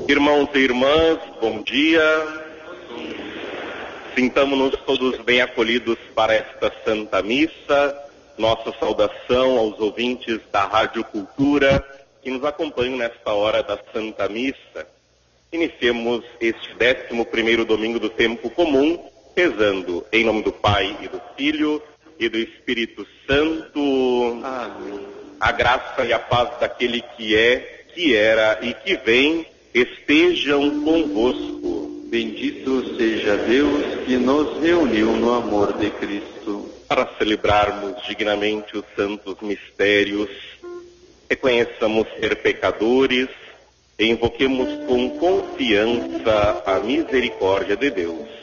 Irmãos e irmãs, bom dia. Sintamo-nos todos bem acolhidos para esta Santa Missa. Nossa saudação aos ouvintes da Rádio Cultura que nos acompanham nesta hora da Santa Missa. Iniciemos este 11º domingo do tempo comum, rezando em nome do Pai e do Filho e do Espírito Santo. Amém. A graça e a paz daquele que é, que era e que vem, estejam convosco. Bendito seja Deus que nos reuniu no amor de Cristo. Para celebrarmos dignamente os santos mistérios, reconheçamos ser pecadores e invoquemos com confiança a misericórdia de Deus.